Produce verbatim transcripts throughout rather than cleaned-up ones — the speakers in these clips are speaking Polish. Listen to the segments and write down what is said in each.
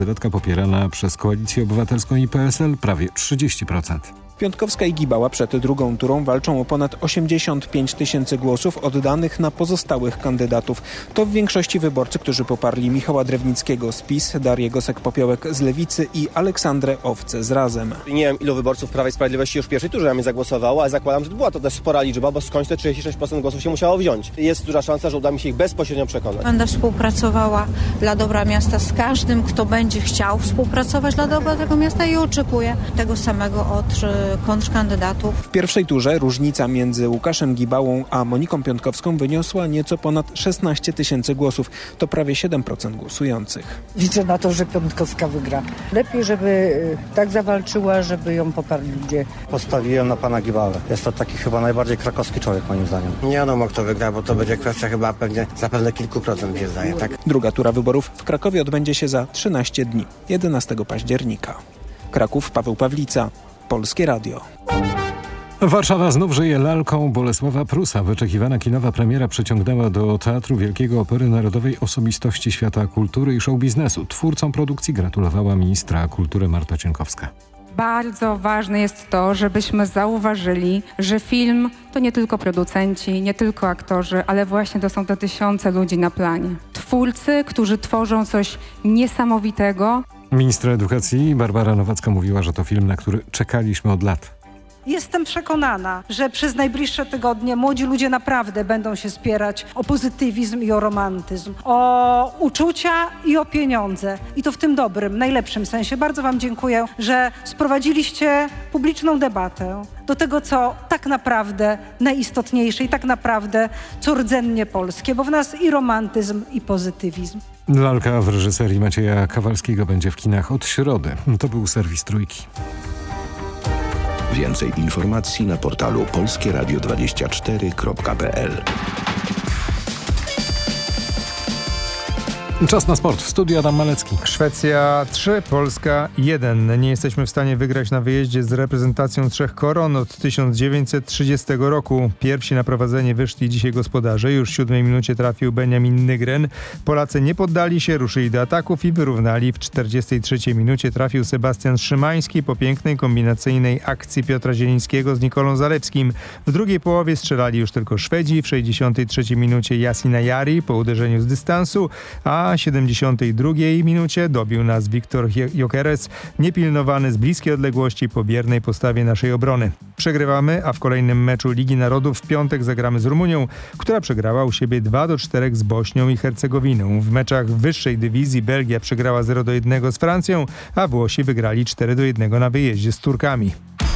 Kandydatka popierana przez Koalicję Obywatelską i P S L prawie trzydzieści procent. Piątkowska i Gibała przed drugą turą walczą o ponad osiemdziesiąt pięć tysięcy głosów oddanych na pozostałych kandydatów. To w większości wyborcy, którzy poparli Michała Drewnickiego z PiS, Darię Gosek-Popiołek z Lewicy i Aleksandrę Owce z Razem. Nie wiem, ilu wyborców Prawa i Sprawiedliwości już w pierwszej turze na mnie zagłosowało, ale zakładam, że była to dość spora liczba, bo skądś te trzydzieści sześć procent głosów się musiało wziąć. Jest duża szansa, że uda mi się ich bezpośrednio przekonać. Będę współpracowała dla dobra miasta z każdym, kto będzie chciał współpracować dla dobra tego miasta i oczekuję tego samego od kontrkandydatów. W pierwszej turze różnica między Łukaszem Gibałą a Moniką Piątkowską wyniosła nieco ponad szesnaście tysięcy głosów. To prawie siedem procent głosujących. Liczę na to, że Piątkowska wygra. Lepiej, żeby tak zawalczyła, żeby ją poparli ludzie. Postawiłem na pana Gibałę. Jest to taki chyba najbardziej krakowski człowiek moim zdaniem. Nie wiadomo, kto wygra, bo to będzie kwestia chyba pewnie zapewne kilku procent, mi się zdaje, tak? Druga tura wyborów w Krakowie odbędzie się za trzynaście dni, jedenastego października. Kraków, Paweł Pawlica, Polskie Radio. Warszawa znów żyje lalką Bolesława Prusa. Wyczekiwana kinowa premiera przyciągnęła do Teatru Wielkiego Opery Narodowej osobistości świata kultury i show biznesu. Twórcom produkcji gratulowała ministra kultury Marta Cienkowska. Bardzo ważne jest to, żebyśmy zauważyli, że film to nie tylko producenci, nie tylko aktorzy, ale właśnie to są te tysiące ludzi na planie. Twórcy, którzy tworzą coś niesamowitego. Ministra edukacji Barbara Nowacka mówiła, że to film, na który czekaliśmy od lat. Jestem przekonana, że przez najbliższe tygodnie młodzi ludzie naprawdę będą się spierać o pozytywizm i o romantyzm, o uczucia i o pieniądze. I to w tym dobrym, najlepszym sensie. Bardzo wam dziękuję, że sprowadziliście publiczną debatę do tego, co tak naprawdę najistotniejsze i tak naprawdę co rdzennie polskie, bo w nas i romantyzm, i pozytywizm. Lalka w reżyserii Macieja Kawalskiego będzie w kinach od środy. To był serwis Trójki. Więcej informacji na portalu polskie radio dwadzieścia cztery kropka p l. Czas na sport. W studiu Adam Malecki. Szwecja trzy, Polska jeden. Nie jesteśmy w stanie wygrać na wyjeździe z reprezentacją trzech koron od tysiąc dziewięćset trzydziestego roku. Pierwsi na prowadzenie wyszli dzisiaj gospodarze. Już w siódmej minucie trafił Benjamin Nygren. Polacy nie poddali się, ruszyli do ataków i wyrównali. W czterdziestej trzeciej minucie trafił Sebastian Szymański po pięknej kombinacyjnej akcji Piotra Zielińskiego z Nikolą Zalewskim. W drugiej połowie strzelali już tylko Szwedzi. W sześćdziesiątej trzeciej minucie Yasin Ayari po uderzeniu z dystansu, a w siedemdziesiątej drugiej minucie dobił nas Wiktor Gyökeres, niepilnowany z bliskiej odległości po biernej postawie naszej obrony. Przegrywamy, a w kolejnym meczu Ligi Narodów w piątek zagramy z Rumunią, która przegrała u siebie dwa do czterech z Bośnią i Hercegowiną. W meczach wyższej dywizji Belgia przegrała zero do jednego z Francją, a Włosi wygrali cztery do jednego na wyjeździe z Turkami.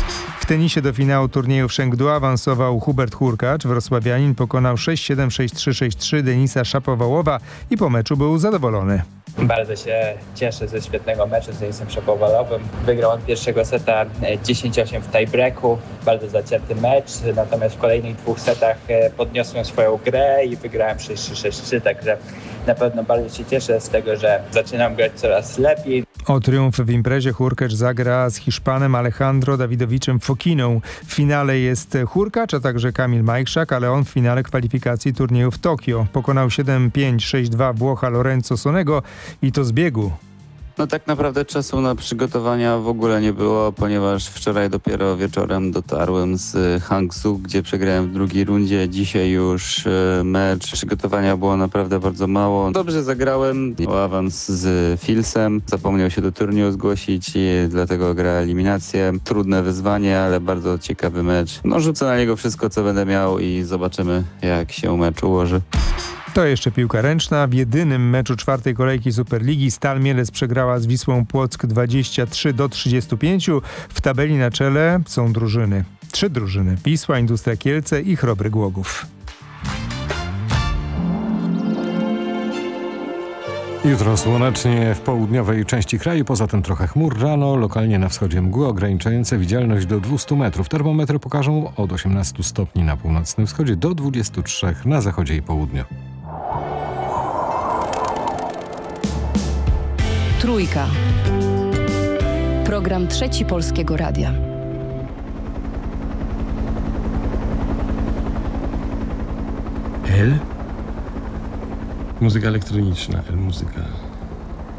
W tenisie do finału turnieju w Chengdu awansował Hubert Hurkacz. Wrocławianin pokonał sześć siedem, sześć trzy, sześć trzy Denisa Szapowałowa i po meczu był zadowolony. Bardzo się cieszę ze świetnego meczu z Denisem Szapowalowym. Wygrał on pierwszego seta dziesięć osiem w tiebreaku. Bardzo zacięty mecz, natomiast w kolejnych dwóch setach podniosłem swoją grę i wygrałem sześć trzy, sześć trzy, także na pewno bardzo się cieszę z tego, że zaczynam grać coraz lepiej. O triumf w imprezie Hurkacz zagra z Hiszpanem Alejandro Dawidowiczem Fokiną. W finale jest Hurkacz, a także Kamil Majchrzak, ale on w finale kwalifikacji turnieju w Tokio pokonał siedem pięć, sześć dwa Włocha Lorenzo Sonego i to z biegu. No tak naprawdę czasu na przygotowania w ogóle nie było, ponieważ wczoraj dopiero wieczorem dotarłem z Hangzhou, gdzie przegrałem w drugiej rundzie. Dzisiaj już mecz. Przygotowania było naprawdę bardzo mało. Dobrze zagrałem o awans z Filsem. Zapomniał się do turnieju zgłosić i dlatego gra eliminację. Trudne wyzwanie, ale bardzo ciekawy mecz. No rzucę na niego wszystko, co będę miał i zobaczymy, jak się mecz ułoży. To jeszcze piłka ręczna. W jedynym meczu czwartej kolejki Superligi Stal Mielec przegrała z Wisłą Płock dwadzieścia trzy do trzydziestu pięciu. W tabeli na czele są drużyny. Trzy drużyny. Wisła, Industria Kielce i Chrobry Głogów. Jutro słonecznie w południowej części kraju, poza tym trochę chmur. Rano lokalnie na wschodzie mgły ograniczające widzialność do dwustu metrów. Termometry pokażą od osiemnastu stopni na północnym wschodzie do dwudziestu trzech na zachodzie i południu. Trójka. Program Trzeci Polskiego Radia. L? Muzyka elektroniczna, L muzyka.